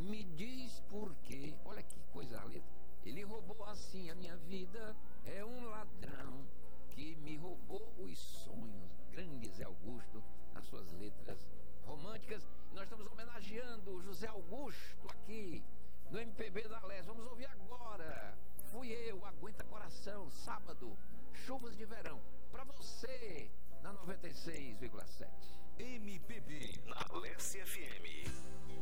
Me diz por quê. Olha que coisa a letra. Ele roubou assim a minha vida. É um ladrão que me roubou os sonhos. Grande Zé Augusto, nas suas letras românticas. E nós estamos homenageando o José Augusto aqui no MPB da Leste. Vamos ouvir agora. Fui eu, Aguenta Coração, sábado, Chuvas de Verão, pra você, na 96,7. MPB na Leste FM.